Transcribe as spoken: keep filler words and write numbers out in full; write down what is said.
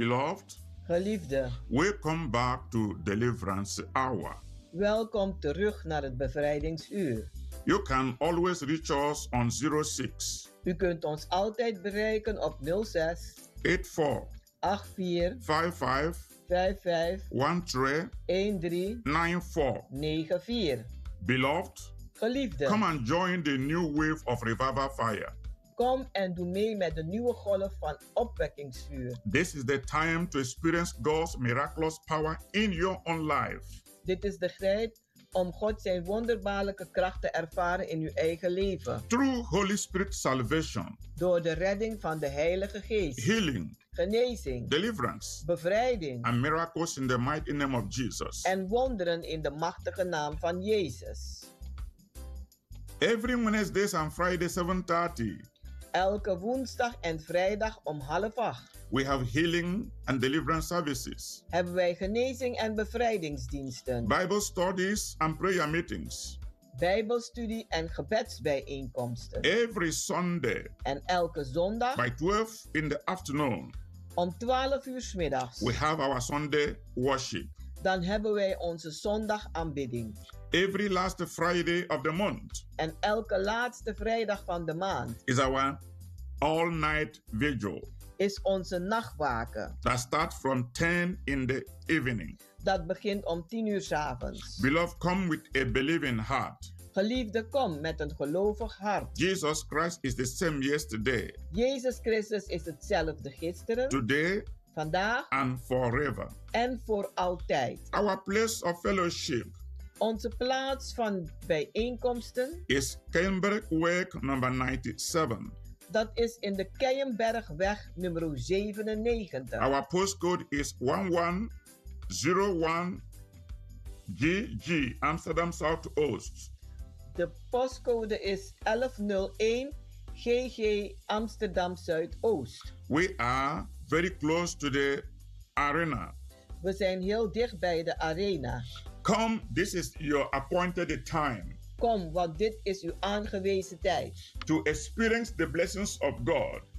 Beloved, Geliefde, welcome back to Deliverance Hour. welkom terug naar het bevrijdingsuur. You can always reach us on zero six U kunt ons altijd bereiken op nul zes eight four acht vier five five vijf vijf one three een drie nine four. negen vier. Beloved, Geliefde, come and join the new wave of revival fire. kom en doe mee met de nieuwe golf van opwekkingsvuur. This is the time to experience God's miraculous power in your own life. Dit is de tijd om God zijn wonderbaarlijke kracht te ervaren in uw eigen leven. Through Holy Spirit salvation, Door de redding van de Heilige Geest, healing, genezing, deliverance, bevrijding and miracles in the mighty name of Jesus. en wonderen in de machtige naam van Jezus. Every Wednesdays and Friday seven thirty, Elke woensdag en vrijdag om half acht we have healing and deliverance services, hebben wij genezing en bevrijdingsdiensten, Bible studies and prayer meetings. bijbelstudie en gebedsbijeenkomsten. Every Sunday En elke zondag by twelve in the afternoon, om twaalf uur 's middags. we have our Sunday worship. Dan hebben wij onze zondag-aanbidding. Every last Friday of the month En elke laatste vrijdag van de maand is our all-night vigil is onze nachtwaken. that starts from ten in the evening. Dat begint om tien uur 's avonds. Beloved, come with a believing heart. Geliefde, kom met een gelovig hart. Jesus Christ is the same yesterday, Jezus Christus is hetzelfde gisteren, today, vandaag and forever. en voor altijd. Our place of fellowship Onze plaats van bijeenkomsten, is Kenbergweg number ninety-seven. dat is in de Keienbergweg nummer zevenennegentig. Our postcode is one one zero one G G, Amsterdam Southoost. De postcode is elf nul één G G Amsterdam Zuidoost. We are very close to the arena. We zijn heel dicht bij de arena. Come, this is your appointed time Kom, want dit is uw aangewezen tijd. to experience the blessings of God